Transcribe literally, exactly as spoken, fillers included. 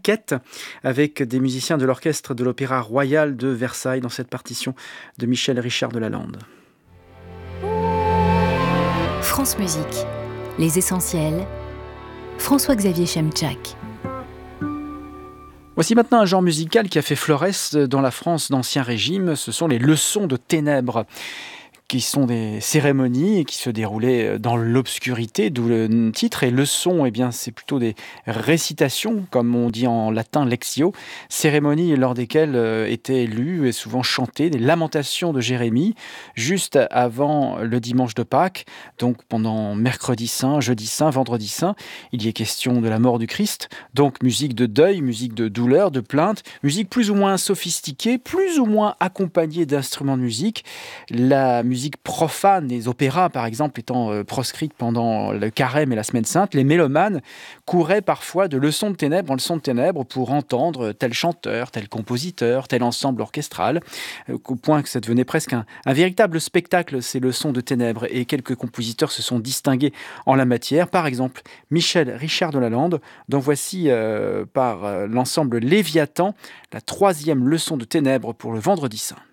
Riquette avec des musiciens de l'orchestre de l'Opéra Royal de Versailles dans cette partition de Michel Richard de Lalande. France Musique, les essentiels, François-Xavier Chemchak. Voici maintenant un genre musical qui a fait florès dans la France d'Ancien Régime, ce sont les leçons de ténèbres, qui sont des cérémonies qui se déroulaient dans l'obscurité, d'où le titre. Et leçons, eh bien, c'est plutôt des récitations, comme on dit en latin lectio, cérémonies lors desquelles euh, étaient lues et souvent chantées des lamentations de Jérémie, juste avant le dimanche de Pâques, donc pendant mercredi saint, jeudi saint, vendredi saint, il y est question de la mort du Christ, donc musique de deuil, musique de douleur, de plainte, musique plus ou moins sophistiquée, plus ou moins accompagnée d'instruments de musique. La musique profane, les opéras par exemple étant euh, proscrites pendant le carême et la semaine sainte, les mélomanes couraient parfois de leçon de ténèbres en leçon de ténèbres pour entendre tel chanteur, tel compositeur, tel ensemble orchestral, euh, au point que ça devenait presque un, un véritable spectacle, ces leçons de ténèbres, et quelques compositeurs se sont distingués en la matière, par exemple Michel Richard de Lalande, dont voici euh, par euh, l'ensemble Léviathan la troisième leçon de ténèbres pour le vendredi saint.